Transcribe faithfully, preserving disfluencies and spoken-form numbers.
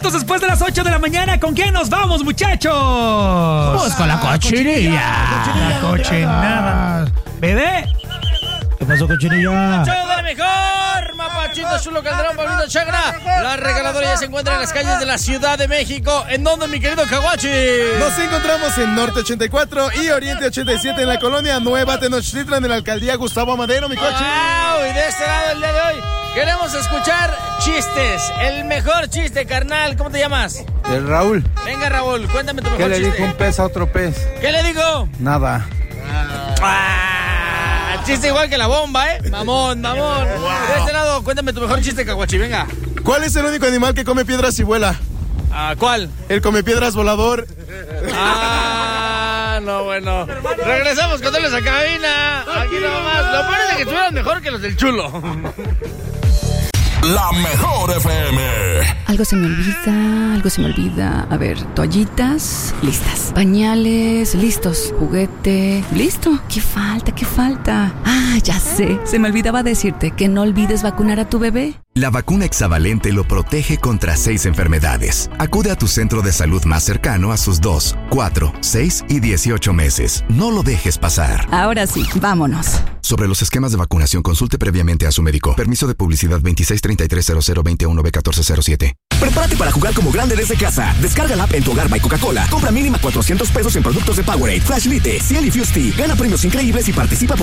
minutos después de las ocho de la mañana. ¿Con quién nos vamos, muchachos? Pues con la cochinilla. La cochinada. Bebé. ¿Qué pasó, cochinilla? ¡Show de la mejor! Mapachito, Chulo Calderón, Pablito Chagra. La regaladora ya se encuentra en las calles de la Ciudad de México. ¿En dónde, mi querido Caguachi? Nos encontramos en Norte ochenta y cuatro y Oriente ochenta y siete en la colonia Nueva Tenochtitlan, en la alcaldía Gustavo Madero, mi coche. ¡Wow! Y de este lado, el día de hoy, queremos escuchar chistes. El mejor chiste, carnal. ¿Cómo te llamas? El Raúl. Venga, Raúl, cuéntame tu mejor ¿Qué le chiste. dijo un pez a otro pez? ¿Qué le digo? Nada. Ah, chiste igual que la bomba, ¿eh? Mamón, mamón. Wow. De este lado, cuéntame tu mejor chiste, Caguachi, venga. ¿Cuál es el único animal que come piedras y vuela? Ah, ¿cuál? El come piedras volador. Ah, no, bueno. Regresamos con todos a cabina. Aquí nomás. Lo peor es que estuvieran mejor que los del Chulo. La mejor F M. Algo se me olvida, algo se me olvida. A ver, toallitas, listas. Pañales, listos. Juguete, listo. ¿Qué falta? ¿Qué falta? Ah, ya sé. Se me olvidaba decirte que no olvides vacunar a tu bebé. La vacuna hexavalente lo protege contra seis enfermedades. Acude a tu centro de salud más cercano a sus dos, cuatro, seis y dieciocho meses. No lo dejes pasar. Ahora sí, vámonos. Sobre los esquemas de vacunación, consulte previamente a su médico. Permiso de publicidad veintiséis treinta y tres cero cero veintiuno B catorce cero siete. Prepárate para jugar como grande desde casa. Descarga la app en tu hogar by Coca-Cola. Compra mínima cuatrocientos pesos en productos de Powerade, Flash Lite, Ciel y Fusti. Gana premios increíbles y participa por